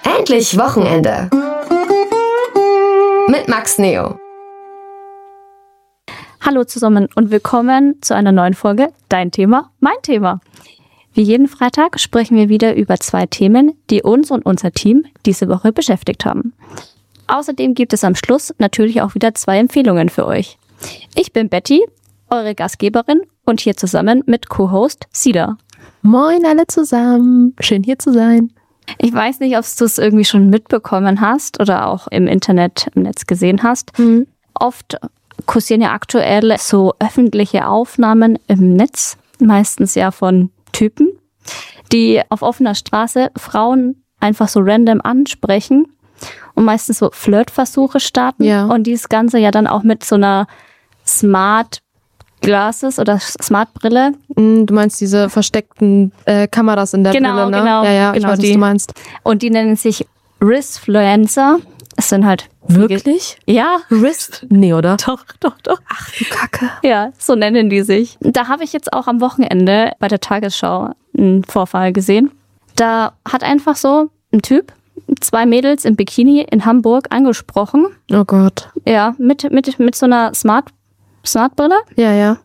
Endlich Wochenende. Mit Max Neo. Hallo zusammen und willkommen zu einer neuen Folge Dein Thema, mein Thema. Wie jeden Freitag sprechen wir wieder über 2 Themen, die uns und unser Team diese Woche beschäftigt haben. Außerdem gibt es am Schluss natürlich auch wieder 2 Empfehlungen für euch. Ich bin Betty, eure Gastgeberin und hier zusammen mit Co-Host Sida. Moin alle zusammen, schön hier zu sein. Ich weiß nicht, ob du es irgendwie schon mitbekommen hast oder auch im Internet, im Netz gesehen hast. Oft kursieren ja aktuell so öffentliche Aufnahmen im Netz, meistens ja von Typen, die auf offener Straße Frauen einfach so random ansprechen und meistens so Flirtversuche starten. Ja. Und dieses Ganze ja dann auch mit so einer Smart Glasses oder Smart-Brille. Du meinst diese versteckten Kameras in der Brille, ne? Genau, ja, ich weiß, was du meinst. Und die nennen sich Wristfluencer. Es sind halt... Wirklich? Ja. Wrist? Nee, oder? Doch. Ach, du Kacke. Ja, so nennen die sich. Da habe ich jetzt auch am Wochenende bei der Tagesschau einen Vorfall gesehen. Da hat einfach so ein Typ 2 Mädels im Bikini in Hamburg angesprochen. Oh Gott. Ja, mit so einer Smart-Brille. Ja.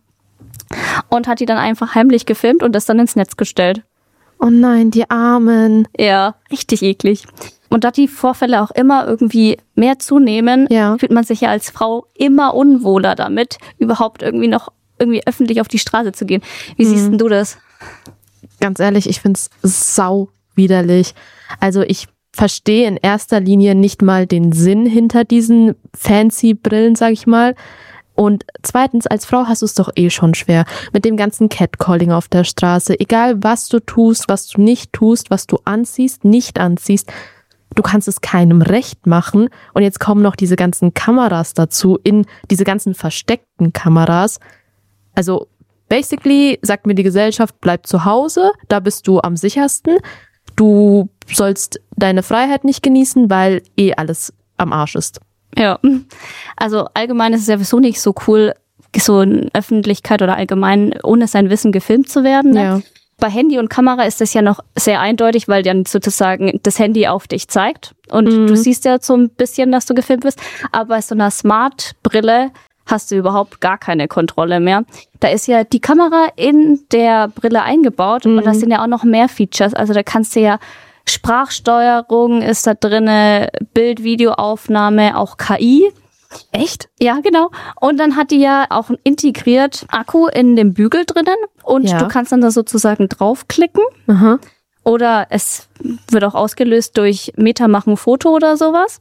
Und hat die dann einfach heimlich gefilmt und das dann ins Netz gestellt. Oh nein, die Armen. Ja, richtig eklig. Und da die Vorfälle auch immer irgendwie mehr zunehmen, fühlt man sich ja als Frau immer unwohler damit, überhaupt irgendwie öffentlich auf die Straße zu gehen. Wie siehst denn du das? Ganz ehrlich, ich find's sau widerlich. Also ich verstehe in erster Linie nicht mal den Sinn hinter diesen fancy Brillen, sag ich mal. Und zweitens, als Frau hast du es doch eh schon schwer mit dem ganzen Catcalling auf der Straße. Egal, was du tust, was du nicht tust, was du anziehst, nicht anziehst, du kannst es keinem recht machen. Und jetzt kommen noch diese ganzen Kameras dazu, diese ganzen versteckten Kameras. Also basically sagt mir die Gesellschaft, bleib zu Hause, da bist du am sichersten. Du sollst deine Freiheit nicht genießen, weil eh alles am Arsch ist. Ja, also allgemein ist es ja sowieso nicht so cool, so in Öffentlichkeit oder allgemein ohne sein Wissen gefilmt zu werden. Ne? Ja. Bei Handy und Kamera ist das ja noch sehr eindeutig, weil dann sozusagen das Handy auf dich zeigt und du siehst ja so ein bisschen, dass du gefilmt bist. Aber bei so einer Smart-Brille hast du überhaupt gar keine Kontrolle mehr. Da ist ja die Kamera in der Brille eingebaut und da sind ja auch noch mehr Features. Also da kannst du ja Sprachsteuerung ist da drinne, Bild-Videoaufnahme, auch KI. Echt? Ja, genau. Und dann hat die ja auch integriert Akku in dem Bügel drinnen und du kannst dann da sozusagen draufklicken. Aha. Oder es wird auch ausgelöst durch Meta machen Foto oder sowas.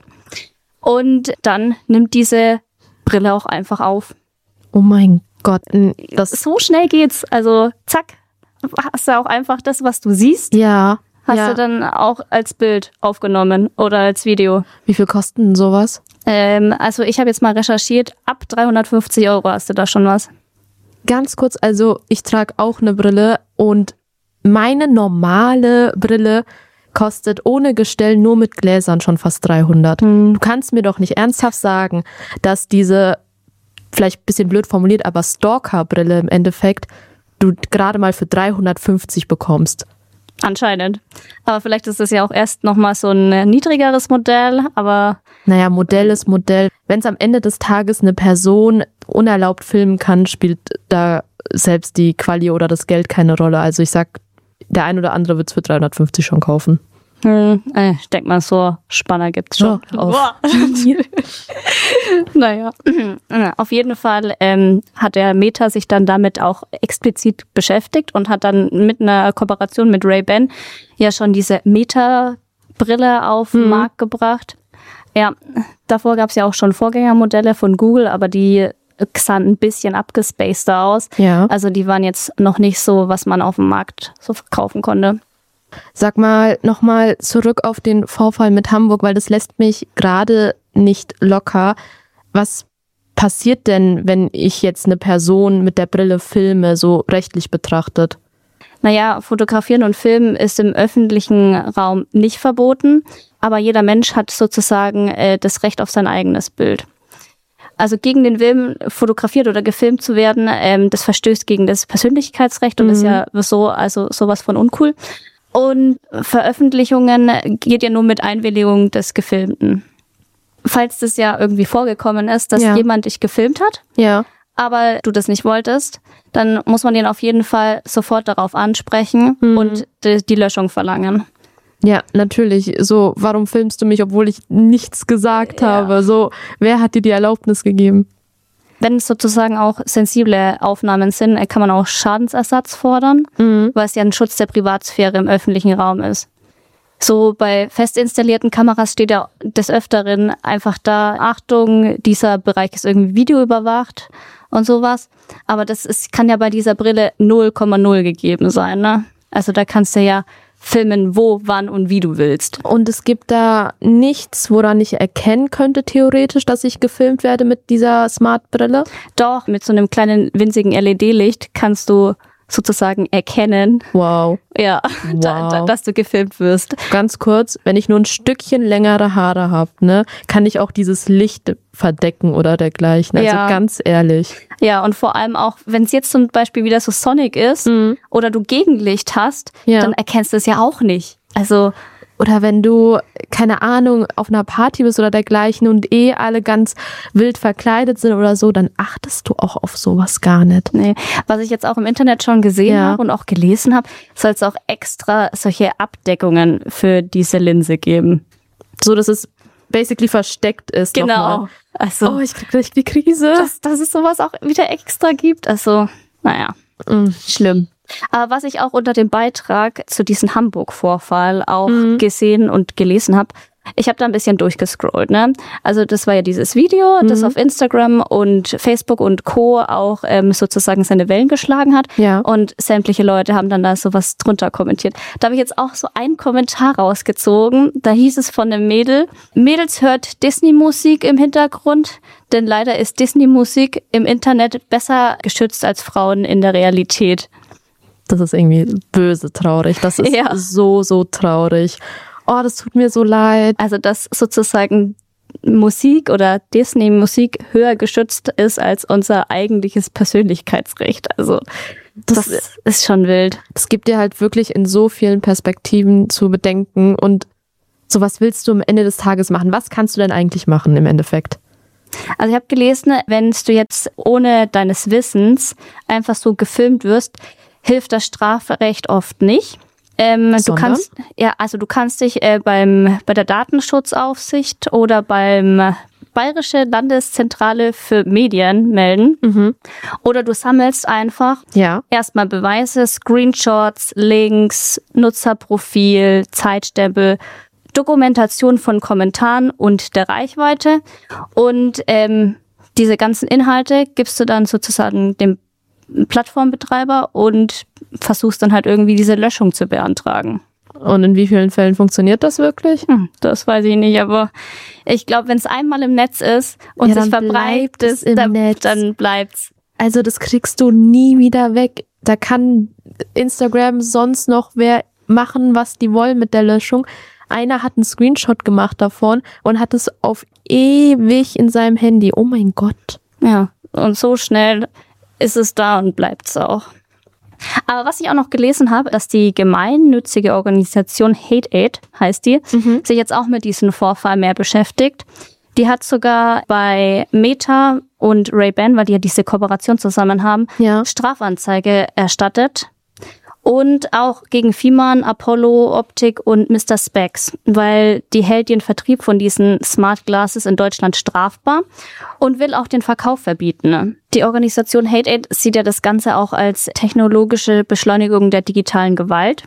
Und dann nimmt diese Brille auch einfach auf. Oh mein Gott. So schnell geht's. Also zack, hast du auch einfach das, was du siehst. Ja. Hast du dann auch als Bild aufgenommen oder als Video. Wie viel kostet denn sowas? Also ich habe jetzt mal recherchiert, ab 350 € hast du da schon was. Ganz kurz, also ich trage auch eine Brille und meine normale Brille kostet ohne Gestell nur mit Gläsern schon fast 300. Du kannst mir doch nicht ernsthaft sagen, dass diese, vielleicht ein bisschen blöd formuliert, aber Stalker-Brille im Endeffekt du gerade mal für 350 bekommst. Anscheinend. Aber vielleicht ist das ja auch erst nochmal so ein niedrigeres Modell, aber... Naja, Modell ist Modell. Wenn es am Ende des Tages eine Person unerlaubt filmen kann, spielt da selbst die Quali oder das Geld keine Rolle. Also ich sag, der ein oder andere wird es für 350 schon kaufen. Ich denke mal, so Spanner gibt's schon. Naja, auf jeden Fall hat der Meta sich dann damit auch explizit beschäftigt und hat dann mit einer Kooperation mit Ray-Ban ja schon diese Meta-Brille auf den Markt gebracht. Ja, davor gab es ja auch schon Vorgängermodelle von Google, aber die sahen ein bisschen abgespaceder aus. Ja. Also die waren jetzt noch nicht so, was man auf dem Markt so verkaufen konnte. Sag mal, nochmal zurück auf den Vorfall mit Hamburg, weil das lässt mich gerade nicht locker. Was passiert denn, wenn ich jetzt eine Person mit der Brille filme, so rechtlich betrachtet? Naja, fotografieren und filmen ist im öffentlichen Raum nicht verboten, aber jeder Mensch hat sozusagen das Recht auf sein eigenes Bild. Also gegen den Willen, fotografiert oder gefilmt zu werden, das verstößt gegen das Persönlichkeitsrecht und ist ja so, also sowas von uncool. Und Veröffentlichungen geht ja nur mit Einwilligung des Gefilmten. Falls das ja irgendwie vorgekommen ist, dass jemand dich gefilmt hat, aber du das nicht wolltest, dann muss man den auf jeden Fall sofort darauf ansprechen und die Löschung verlangen. Ja, natürlich. So, warum filmst du mich, obwohl ich nichts gesagt habe? So, wer hat dir die Erlaubnis gegeben? Wenn es sozusagen auch sensible Aufnahmen sind, kann man auch Schadensersatz fordern, weil es ja ein Schutz der Privatsphäre im öffentlichen Raum ist. So bei fest installierten Kameras steht ja des Öfteren einfach da, Achtung, dieser Bereich ist irgendwie videoüberwacht und sowas. Aber kann ja bei dieser Brille 0,0 gegeben sein, ne? Also da kannst du ja filmen, wo, wann und wie du willst. Und es gibt da nichts, woran ich erkennen könnte, theoretisch, dass ich gefilmt werde mit dieser Smart-Brille? Doch, mit so einem kleinen winzigen LED-Licht kannst du sozusagen erkennen, wow. Dass du gefilmt wirst. Ganz kurz, wenn ich nur ein Stückchen längere Haare habe, ne, kann ich auch dieses Licht verdecken oder dergleichen. Also ganz ehrlich. Ja, und vor allem auch, wenn es jetzt zum Beispiel wieder so Sonic ist oder du Gegenlicht hast, dann erkennst du es ja auch nicht. Also oder wenn du, keine Ahnung, auf einer Party bist oder dergleichen und alle ganz wild verkleidet sind oder so, dann achtest du auch auf sowas gar nicht. Nee, was ich jetzt auch im Internet schon gesehen habe und auch gelesen habe, soll es auch extra solche Abdeckungen für diese Linse geben. So, dass es basically versteckt ist. Genau. Also, ich krieg gleich die Krise. Dass es sowas auch wieder extra gibt. Also, naja, schlimm. Aber was ich auch unter dem Beitrag zu diesem Hamburg-Vorfall auch gesehen und gelesen habe, ich habe da ein bisschen durchgescrollt, ne? Also das war ja dieses Video, das auf Instagram und Facebook und Co. auch sozusagen seine Wellen geschlagen hat. Ja. Und sämtliche Leute haben dann da sowas drunter kommentiert. Da habe ich jetzt auch so einen Kommentar rausgezogen. Da hieß es von einem Mädel: Mädels, hört Disney-Musik im Hintergrund, denn leider ist Disney-Musik im Internet besser geschützt als Frauen in der Realität. Das ist irgendwie böse traurig. Das ist so traurig. Oh, das tut mir so leid. Also, dass sozusagen Musik oder Disney-Musik höher geschützt ist als unser eigentliches Persönlichkeitsrecht. Also, das ist schon wild. Das gibt dir halt wirklich in so vielen Perspektiven zu bedenken. Und so, was willst du am Ende des Tages machen? Was kannst du denn eigentlich machen im Endeffekt? Also, ich habe gelesen, wenn du jetzt ohne deines Wissens einfach so gefilmt wirst, hilft das Strafrecht oft nicht. Du kannst dich bei der Datenschutzaufsicht oder beim Bayerische Landeszentrale für Medien melden. Oder du sammelst einfach erstmal Beweise, Screenshots, Links, Nutzerprofil, Zeitstempel, Dokumentation von Kommentaren und der Reichweite. Und diese ganzen Inhalte gibst du dann sozusagen dem Plattformbetreiber und versuchst dann halt irgendwie diese Löschung zu beantragen. Und in wie vielen Fällen funktioniert das wirklich? Das weiß ich nicht, aber ich glaube, wenn es einmal im Netz ist und sich verbreitet, dann bleibt's. Also das kriegst du nie wieder weg. Da kann Instagram sonst noch wer machen, was die wollen mit der Löschung. Einer hat einen Screenshot gemacht davon und hat es auf ewig in seinem Handy. Oh mein Gott. Ja, und so schnell ist es da und bleibt es auch. Aber was ich auch noch gelesen habe, dass die gemeinnützige Organisation Hate Aid, heißt die, sich jetzt auch mit diesem Vorfall mehr beschäftigt. Die hat sogar bei Meta und Ray-Ban, weil die ja diese Kooperation zusammen haben, Strafanzeige erstattet. Und auch gegen Fiemann, Apollo, Optik und Mr. Specs, weil die hält den Vertrieb von diesen Smart Glasses in Deutschland strafbar und will auch den Verkauf verbieten. Die Organisation Hate Aid sieht ja das Ganze auch als technologische Beschleunigung der digitalen Gewalt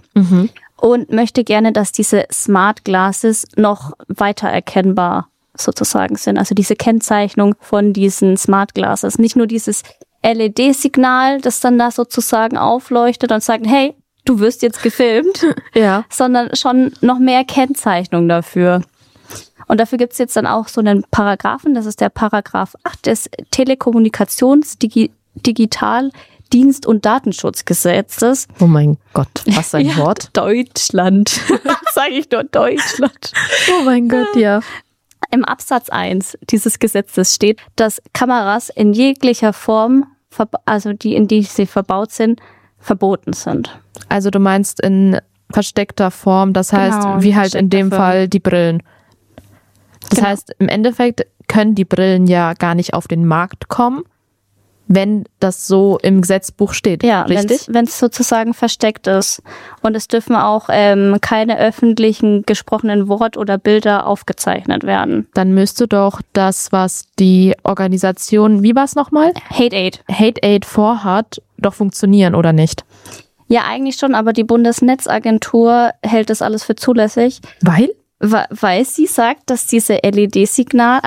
und möchte gerne, dass diese Smart Glasses noch weiter erkennbar sozusagen sind. Also diese Kennzeichnung von diesen Smart Glasses, nicht nur dieses LED-Signal, das dann da sozusagen aufleuchtet und sagt, hey, du wirst jetzt gefilmt, sondern schon noch mehr Kennzeichnung dafür. Und dafür gibt's jetzt dann auch so einen Paragraphen, das ist der Paragraph 8 des Telekommunikations-, Digital-, Dienst- und Datenschutzgesetzes. Oh mein Gott, was ein Wort. Deutschland. Sage ich nur Deutschland. Oh mein Gott, ja. Im Absatz 1 dieses Gesetzes steht, dass Kameras in jeglicher Form, also die, in die sie verbaut sind, verboten sind. Also du meinst in versteckter Form. Das heißt, Genau, wie halt in dem versteckter Fall die Brillen. Das Genau. heißt, im Endeffekt können die Brillen ja gar nicht auf den Markt kommen, wenn das so im Gesetzbuch steht. Ja, richtig? wenn es sozusagen versteckt ist. Und es dürfen auch keine öffentlichen gesprochenen Wort oder Bilder aufgezeichnet werden. Dann müsste doch das, was die Organisation, wie war es nochmal? Hate Aid. Hate Aid vorhat, doch funktionieren, oder nicht? Ja, eigentlich schon, aber die Bundesnetzagentur hält das alles für zulässig, Weil? weil sie sagt, dass dieses LED-Signal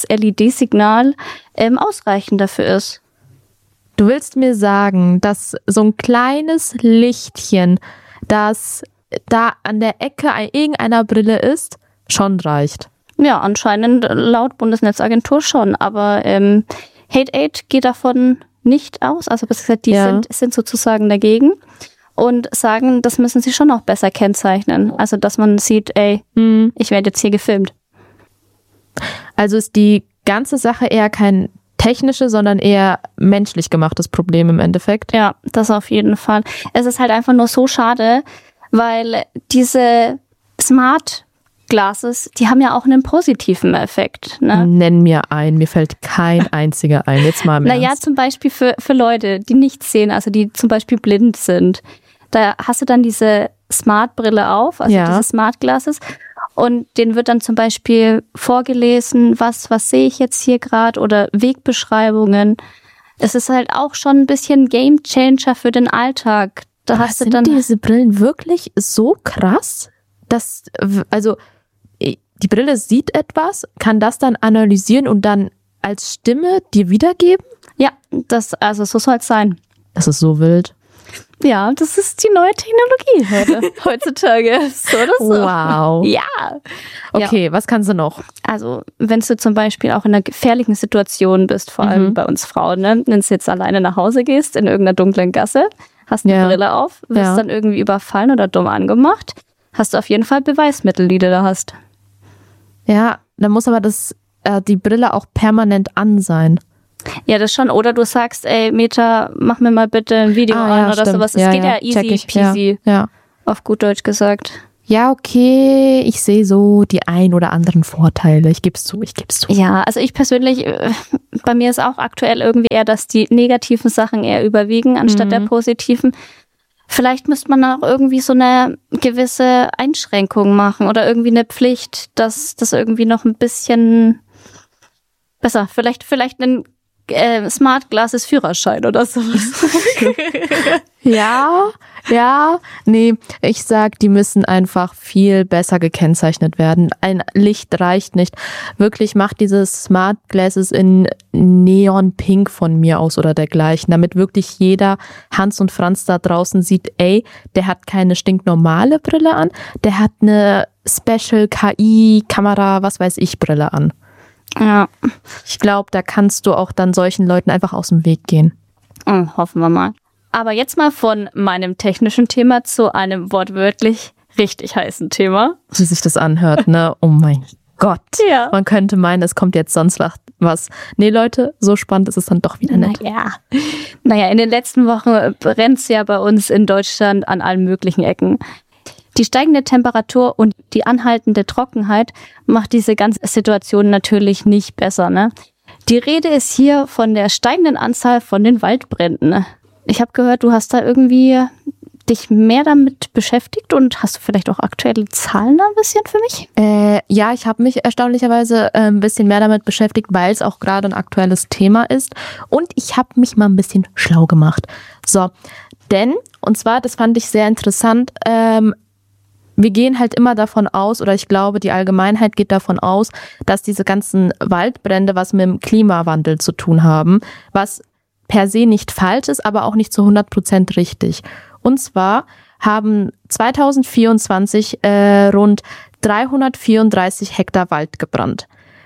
ausreichend dafür ist. Du willst mir sagen, dass so ein kleines Lichtchen, das da an der Ecke irgendeiner Brille ist, schon reicht? Ja, anscheinend laut Bundesnetzagentur schon, aber Hate Aid geht davon nicht aus. Also besser gesagt, die sind sozusagen dagegen und sagen, das müssen sie schon auch besser kennzeichnen. Also dass man sieht, ich werde jetzt hier gefilmt. Also ist die ganze Sache eher kein technisches, sondern eher menschlich gemachtes Problem im Endeffekt. Ja, das auf jeden Fall. Es ist halt einfach nur so schade, weil diese Smart Glasses, die haben ja auch einen positiven Effekt. Ne? Nenn mir einen, mir fällt kein einziger ein. Jetzt mal im Naja, Ernst. zum Beispiel für Leute, die nichts sehen, also die zum Beispiel blind sind. Da hast du dann diese Smart-Brille auf, also diese Smart Glasses. Und denen wird dann zum Beispiel vorgelesen, was sehe ich jetzt hier gerade oder Wegbeschreibungen. Es ist halt auch schon ein bisschen Game-Changer für den Alltag. Da Aber hast du sind dann diese Brillen wirklich so krass, dass, also die Brille sieht etwas, kann das dann analysieren und dann als Stimme dir wiedergeben? ja, also so soll es sein. Das ist so wild. Ja, das ist die neue Technologie heutzutage. So oder so. Wow. Ja. Okay, was kannst du noch? Also, wenn du zum Beispiel auch in einer gefährlichen Situation bist, vor allem bei uns Frauen, ne? Wenn du jetzt alleine nach Hause gehst, in irgendeiner dunklen Gasse, hast eine Brille auf, wirst dann irgendwie überfallen oder dumm angemacht, hast du auf jeden Fall Beweismittel, die du da hast. Ja, dann muss aber die Brille auch permanent an sein. Ja, das schon. Oder du sagst, ey, Meta, mach mir mal bitte ein Video an oder stimmt. sowas. Es geht ja easy peasy, Ja. auf gut Deutsch gesagt. Ja, okay, ich sehe so die ein oder anderen Vorteile. Ich geb's zu. Ja, also ich persönlich, bei mir ist auch aktuell irgendwie eher, dass die negativen Sachen eher überwiegen, anstatt der positiven. Vielleicht müsste man auch irgendwie so eine gewisse Einschränkung machen oder irgendwie eine Pflicht, dass das irgendwie noch ein bisschen besser, vielleicht ein Smart Glasses Führerschein oder sowas. Ja, nee, ich sag, die müssen einfach viel besser gekennzeichnet werden. Ein Licht reicht nicht. Wirklich, macht diese Smart Glasses in Neon Pink von mir aus oder dergleichen, damit wirklich jeder Hans und Franz da draußen sieht, ey, der hat keine stinknormale Brille an, der hat eine Special KI Kamera, was weiß ich, Brille an. Ja. Ich glaube, da kannst du auch dann solchen Leuten einfach aus dem Weg gehen. Hoffen wir mal. Aber jetzt mal von meinem technischen Thema zu einem wortwörtlich richtig heißen Thema. Wie sich das anhört, ne? Oh mein Gott. Ja. Man könnte meinen, es kommt jetzt sonst was. Nee, Leute, so spannend ist es dann doch wieder nicht. Naja, in den letzten Wochen brennt es ja bei uns in Deutschland an allen möglichen Ecken. Die steigende Temperatur und die anhaltende Trockenheit macht diese ganze Situation natürlich nicht besser, ne? Die Rede ist hier von der steigenden Anzahl von den Waldbränden. Ich habe gehört, du hast da irgendwie dich mehr damit beschäftigt und hast du vielleicht auch aktuelle Zahlen da ein bisschen für mich? Ja, ich habe mich erstaunlicherweise ein bisschen mehr damit beschäftigt, weil es auch gerade ein aktuelles Thema ist. Und ich habe mich mal ein bisschen schlau gemacht. So, denn, und zwar, das fand ich sehr interessant, wir gehen halt immer davon aus, oder ich glaube, die Allgemeinheit geht davon aus, dass diese ganzen Waldbrände was mit dem Klimawandel zu tun haben, was per se nicht falsch ist, aber auch nicht zu 100% richtig. Und zwar haben 2024 rund 334 Hektar Wald gebrannt.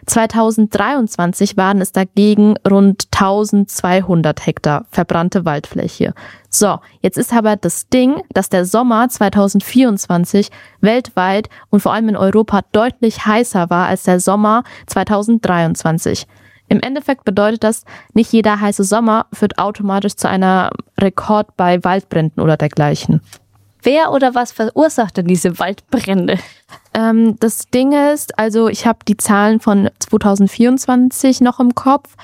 2023 waren es dagegen rund 1200 Hektar verbrannte Waldfläche. So, jetzt ist aber das Ding, dass der Sommer 2024 weltweit und vor allem in Europa deutlich heißer war als der Sommer 2023. Im Endeffekt bedeutet das, nicht jeder heiße Sommer führt automatisch zu einer Rekord bei Waldbränden oder dergleichen. Wer oder was verursacht denn diese Waldbrände? Das Ding ist, also ich habe die Zahlen von 2024 noch im Kopf.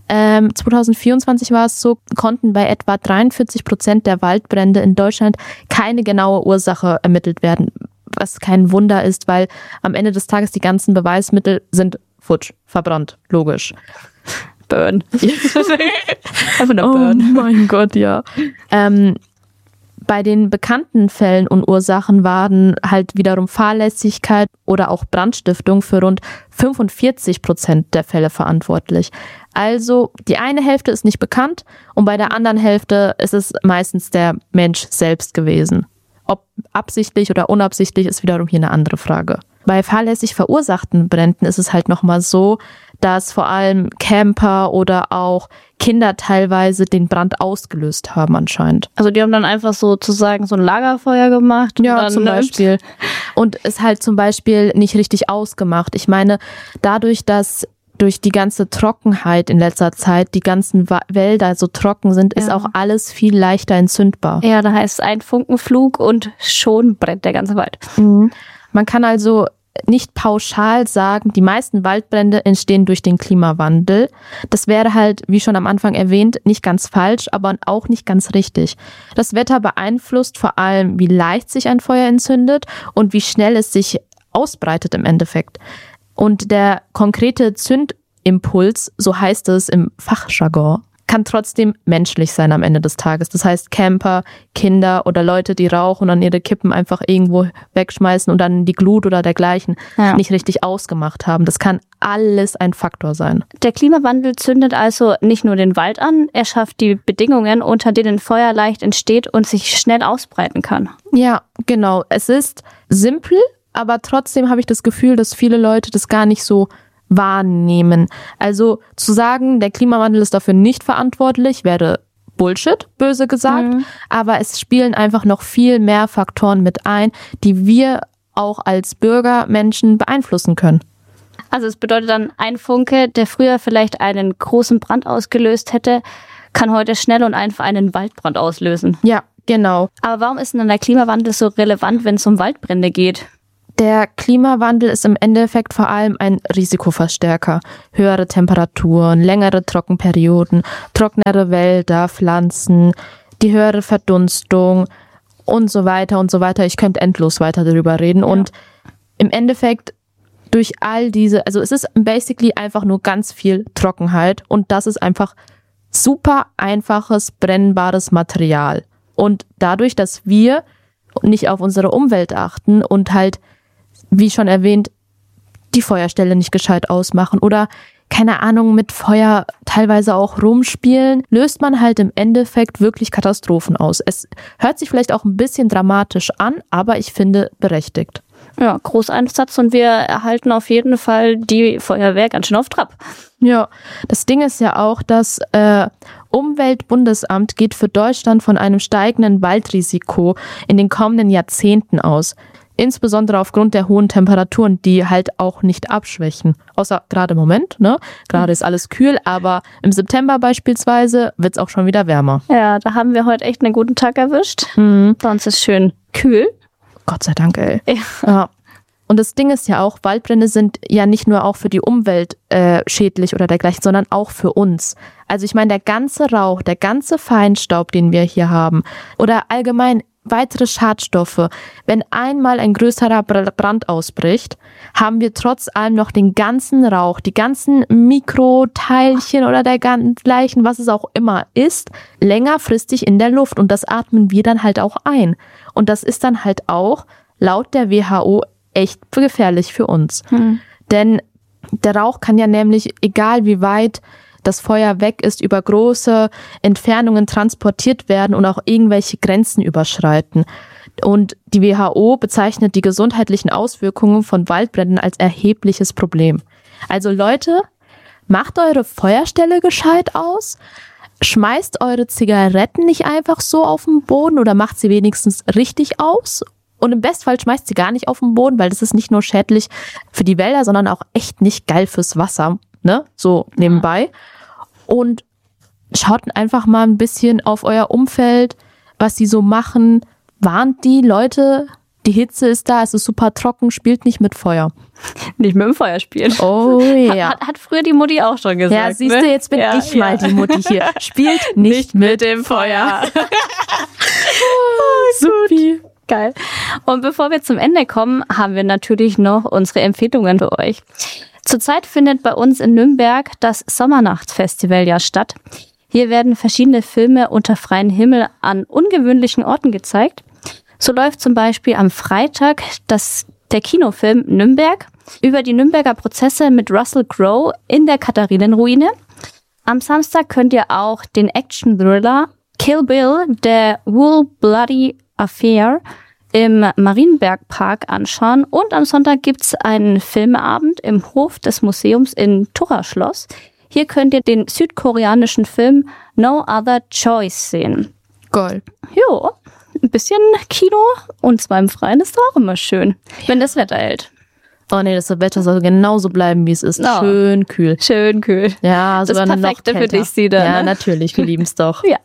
2024 war es so, konnten bei etwa 43% der Waldbrände in Deutschland keine genaue Ursache ermittelt werden. Was kein Wunder ist, weil am Ende des Tages die ganzen Beweismittel sind futsch, verbrannt, logisch. Burn. Einfach nur Burn. Oh mein Gott, ja. Bei den bekannten Fällen und Ursachen waren halt wiederum Fahrlässigkeit oder auch Brandstiftung für rund 45% der Fälle verantwortlich. Also die eine Hälfte ist nicht bekannt und bei der anderen Hälfte ist es meistens der Mensch selbst gewesen. Ob absichtlich oder unabsichtlich ist wiederum hier eine andere Frage. Bei fahrlässig verursachten Bränden ist es halt nochmal so, dass vor allem Camper oder auch Kinder teilweise den Brand ausgelöst haben anscheinend. Also die haben dann einfach sozusagen so ein Lagerfeuer gemacht? Ja, dann, zum Beispiel. Und es halt zum Beispiel nicht richtig ausgemacht. Ich meine, dadurch, dass durch die ganze Trockenheit in letzter Zeit die ganzen Wälder so trocken sind, ist auch alles viel leichter entzündbar. Ja, da heißt es ein Funkenflug und schon brennt der ganze Wald. Mhm. Man kann also nicht pauschal sagen, die meisten Waldbrände entstehen durch den Klimawandel. Das wäre halt, wie schon am Anfang erwähnt, nicht ganz falsch, aber auch nicht ganz richtig. Das Wetter beeinflusst vor allem, wie leicht sich ein Feuer entzündet und wie schnell es sich ausbreitet im Endeffekt. Und der konkrete Zündimpuls, so heißt es im Fachjargon, kann trotzdem menschlich sein am Ende des Tages. Das heißt, Camper, Kinder oder Leute, die rauchen und dann ihre Kippen einfach irgendwo wegschmeißen und dann die Glut oder dergleichen nicht richtig ausgemacht haben. Das kann alles ein Faktor sein. Der Klimawandel zündet also nicht nur den Wald an, er schafft die Bedingungen, unter denen Feuer leicht entsteht und sich schnell ausbreiten kann. Ja, genau. Es ist simpel, aber trotzdem habe ich das Gefühl, dass viele Leute das gar nicht so wahrnehmen. Also zu sagen, der Klimawandel ist dafür nicht verantwortlich, wäre Bullshit, böse gesagt. Aber es spielen einfach noch viel mehr Faktoren mit ein, die wir auch als Bürger, Menschen beeinflussen können. Also es bedeutet dann, ein Funke, der früher vielleicht einen großen Brand ausgelöst hätte, kann heute schnell und einfach einen Waldbrand auslösen. Ja, genau. Aber warum ist denn der Klimawandel so relevant, wenn es um Waldbrände geht? Der Klimawandel ist im Endeffekt vor allem ein Risikoverstärker. Höhere Temperaturen, längere Trockenperioden, trockenere Wälder, Pflanzen, die höhere Verdunstung und so weiter und so weiter. Ich könnte endlos weiter darüber reden. Ja. Und im Endeffekt durch all diese, also es ist basically einfach nur ganz viel Trockenheit und das ist einfach super einfaches, brennbares Material. Und dadurch, dass wir nicht auf unsere Umwelt achten und halt, wie schon erwähnt, die Feuerstelle nicht gescheit ausmachen oder, keine Ahnung, mit Feuer teilweise auch rumspielen, löst man halt im Endeffekt wirklich Katastrophen aus. Es hört sich vielleicht auch ein bisschen dramatisch an, aber ich finde berechtigt. Ja, Großeinsatz und wir erhalten auf jeden Fall die Feuerwehr ganz schön auf Trab. Ja, das Ding ist ja auch, das Umweltbundesamt geht für Deutschland von einem steigenden Waldrisiko in den kommenden Jahrzehnten aus. Insbesondere aufgrund der hohen Temperaturen, die halt auch nicht abschwächen. Außer gerade im Moment, ne? Gerade ist alles kühl, aber im September beispielsweise wird es auch schon wieder wärmer. Ja, da haben wir heute echt einen guten Tag erwischt. Bei uns ist schön kühl. Gott sei Dank, ey. Ja. Und das Ding ist ja auch, Waldbrände sind ja nicht nur auch für die Umwelt schädlich oder dergleichen, sondern auch für uns. Also ich meine, der ganze Rauch, der ganze Feinstaub, den wir hier haben oder allgemein weitere Schadstoffe, wenn einmal ein größerer Brand ausbricht, haben wir trotz allem noch den ganzen Rauch, die ganzen Mikroteilchen oder dergleichen, was es auch immer ist, längerfristig in der Luft und das atmen wir dann halt auch ein. Und das ist dann halt auch laut der WHO echt gefährlich für uns. Denn der Rauch kann ja nämlich, egal wie weit das Feuer weg ist, über große Entfernungen transportiert werden und auch irgendwelche Grenzen überschreiten. Und die WHO bezeichnet die gesundheitlichen Auswirkungen von Waldbränden als erhebliches Problem. Also Leute, macht eure Feuerstelle gescheit aus, schmeißt eure Zigaretten nicht einfach so auf den Boden oder macht sie wenigstens richtig aus. Und im Bestfall schmeißt sie gar nicht auf den Boden, weil das ist nicht nur schädlich für die Wälder, sondern auch echt nicht geil fürs Wasser, ne? So nebenbei. Und schaut einfach mal ein bisschen auf euer Umfeld, was sie so machen. warnt die Leute, die Hitze ist da, es ist super trocken, spielt nicht mit Feuer. Nicht mit dem Feuer spielen. Oh ja. Hat früher die Mutti auch schon gesagt. Ja, siehst du, jetzt bin ich mal die Mutti hier. Spielt nicht mit dem Feuer. Supi. Geil. Und bevor wir zum Ende kommen, haben wir natürlich noch unsere Empfehlungen für euch. Zurzeit findet bei uns in Nürnberg das Sommernachtsfestival ja statt. Hier werden verschiedene Filme unter freiem Himmel an ungewöhnlichen Orten gezeigt. So läuft zum Beispiel am Freitag der Kinofilm Nürnberg über die Nürnberger Prozesse mit Russell Crowe in der Katharinenruine. Am Samstag könnt ihr auch den Action-Thriller Kill Bill, The Wool Bloody Affair im Marienbergpark anschauen. Und am Sonntag gibt's einen Filmeabend im Hof des Museums in Tura-Schloss. Hier könnt ihr den südkoreanischen Film No Other Choice sehen. Geil. Jo, ein bisschen Kino und zwar im Freien ist auch immer schön, wenn das Wetter hält. Oh nee, das Wetter soll genauso bleiben, wie es ist. Oh. Schön kühl. Schön kühl. Ja, das sogar noch Perfekte kälter. für dich, Sida. Ja, ne? natürlich, wir lieben's doch. Ja.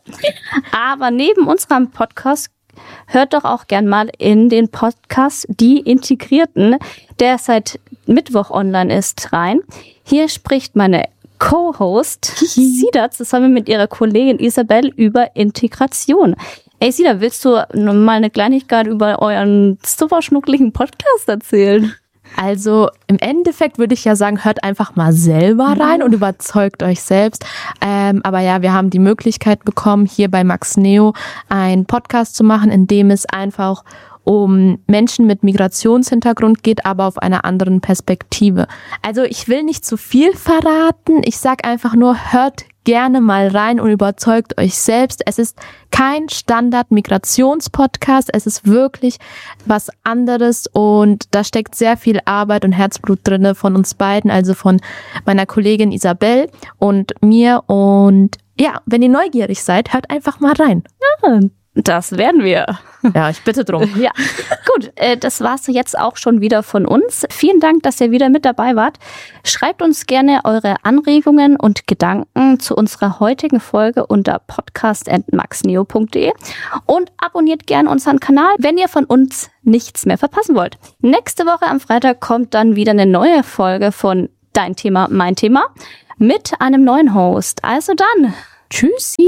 Aber neben unserem Podcast hört doch auch gern mal in den Podcast Die Integrierten, der seit Mittwoch online ist, rein. Hier spricht meine Co-Host Sida zusammen mit ihrer Kollegin Isabel über Integration. Ey Sida, willst du mal eine Kleinigkeit über euren super schnuckligen Podcast erzählen? Also im Endeffekt würde ich ja sagen, hört einfach mal selber rein und überzeugt euch selbst. Aber ja, wir haben die Möglichkeit bekommen, hier bei Max Neo einen Podcast zu machen, in dem es einfach um Menschen mit Migrationshintergrund geht, aber auf einer anderen Perspektive. Also ich will nicht zu viel verraten. Ich sag einfach nur, hört gerne mal rein und überzeugt euch selbst. Es ist kein Standard-Migrations-Podcast. Es ist wirklich was anderes und da steckt sehr viel Arbeit und Herzblut drinne von uns beiden, also von meiner Kollegin Isabel und mir. Und ja, wenn ihr neugierig seid, hört einfach mal rein. Ja, das werden wir. Ja, ich bitte drum. Ja, gut, das war's jetzt auch schon wieder von uns. Vielen Dank, dass ihr wieder mit dabei wart. Schreibt uns gerne eure Anregungen und Gedanken zu unserer heutigen Folge unter podcast@maxneo.de und abonniert gerne unseren Kanal, wenn ihr von uns nichts mehr verpassen wollt. Nächste Woche am Freitag kommt dann wieder eine neue Folge von Dein Thema, mein Thema mit einem neuen Host. Also dann, Tschüssi.